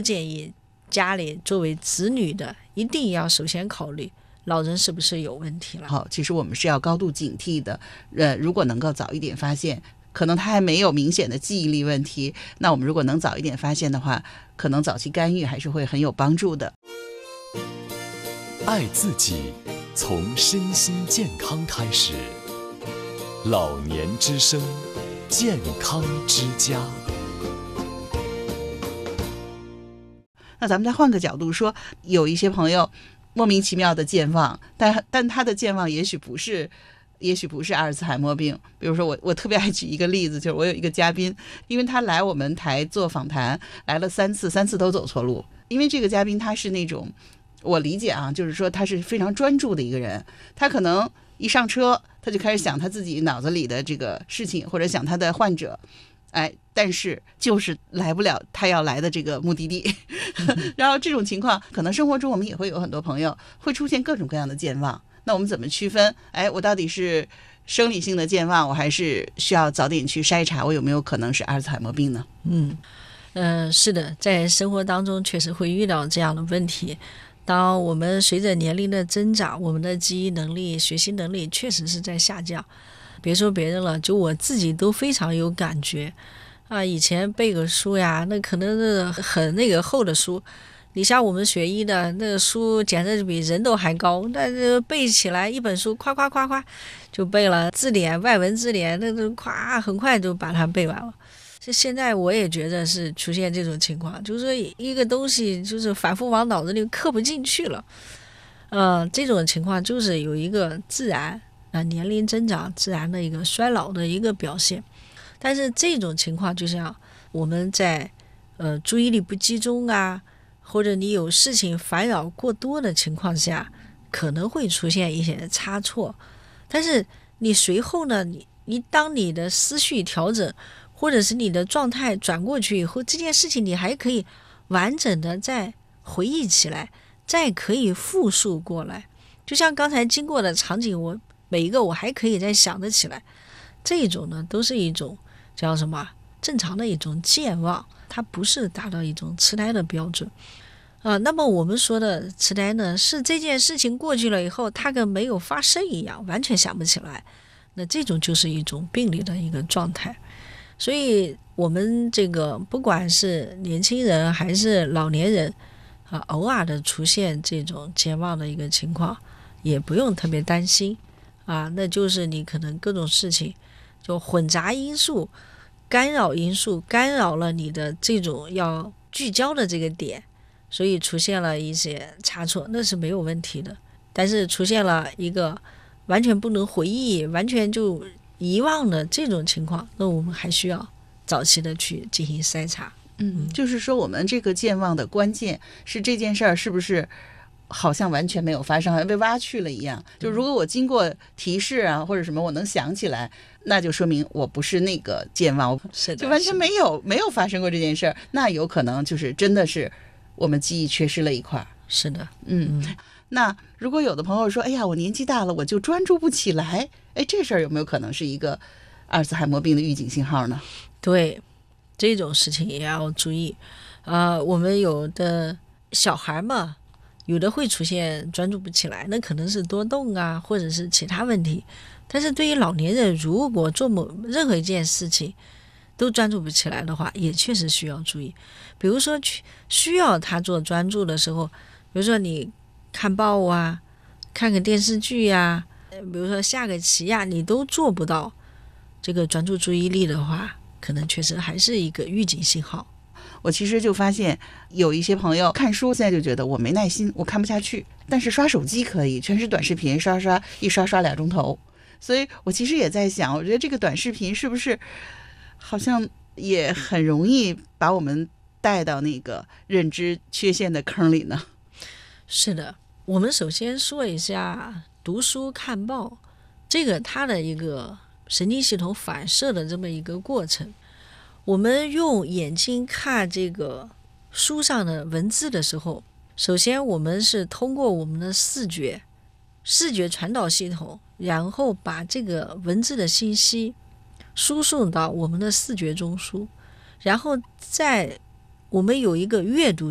建议家里作为子女的一定要首先考虑老人是不是有问题了。 好，其实我们是要高度警惕的。如果能够早一点发现，可能他还没有明显的记忆力问题，那我们如果能早一点发现的话，可能早期干预还是会很有帮助的。 爱自己，从身心健康开始。老年之声，健康之家。 那咱们再换个角度说，有一些朋友莫名其妙的健忘，但他的健忘也许不是阿尔茨海默病。比如说我特别爱举一个例子，就是我有一个嘉宾，因为他来我们台做访谈来了3次都走错路。因为这个嘉宾他是那种，我理解啊，就是说他是非常专注的一个人，他可能一上车他就开始想他自己脑子里的这个事情，或者想他的患者，但是就是来不了他要来的这个目的地。然后这种情况可能生活中我们也会有很多朋友会出现各种各样的健忘。那我们怎么区分我到底是生理性的健忘，我还是需要早点去筛查我有没有可能是阿尔茨海默病呢？ 是的，在生活当中确实会遇到这样的问题。当我们随着年龄的增长，我们的记忆能力、学习能力确实是在下降。别说别人了，就我自己都非常有感觉啊！以前背个书呀，那可能是很厚的书，你像我们学医的那个书，简直比人都还高，但是背起来一本书，夸就背了，字典、外文字典，那都很快就把它背完了。现在我也觉得是出现这种情况，就是一个东西就是反复往脑子里刻不进去了。这种情况就是有一个自然年龄增长自然的一个衰老的一个表现。但是这种情况就像我们在注意力不集中啊，或者你有事情烦扰过多的情况下，可能会出现一些差错。但是你随后呢，你当你的思绪调整，或者是你的状态转过去以后，这件事情你还可以完整的再回忆起来，再可以复述过来。就像刚才经过的场景，每一个我还可以再想得起来。这种呢，都是一种叫什么正常的一种健忘，它不是达到一种痴呆的标准。那么我们说的痴呆呢，是这件事情过去了以后，它跟没有发生一样，完全想不起来。那这种就是一种病理的一个状态。所以我们这个不管是年轻人还是老年人偶尔的出现这种健忘的一个情况，也不用特别担心那就是你可能各种事情就混杂因素、干扰因素干扰了你的这种要聚焦的这个点，所以出现了一些差错，那是没有问题的。但是出现了一个完全不能回忆、完全就遗忘的这种情况，那我们还需要早期的去进行筛查。 就是说我们这个健忘的关键是这件事儿是不是好像完全没有发生，好像被挖去了一样。就如果我经过提示啊或者什么我能想起来，那就说明我不是那个健忘，就完全没有发生过这件事儿，那有可能就是真的是我们记忆缺失了一块。 是的。 那如果有的朋友说我年纪大了我就专注不起来，这事儿有没有可能是一个阿尔茨海默病的预警信号呢？ 对，这种事情也要注意。我们有的小孩嘛，有的会出现专注不起来，那可能是多动啊，或者是其他问题。但是对于老年人，如果做任何一件事情都专注不起来的话，也确实需要注意。比如说需要他做专注的时候，比如说你看报啊，看个电视剧呀，比如说下个棋呀，你都做不到这个专注注意力的话，可能确实还是一个预警信号。 我其实就发现有一些朋友看书现在就觉得我没耐心，我看不下去，但是刷手机可以，全是短视频，刷2钟头。所以我其实也在想，我觉得这个短视频是不是好像也很容易把我们带到那个认知缺陷的坑里呢？ 是的，我们首先说一下读书看报，这个它的一个神经系统反射的这么一个过程。我们用眼睛看这个书上的文字的时候，首先我们是通过我们的视觉传导系统，然后把这个文字的信息输送到我们的视觉中枢，然后我们有一个阅读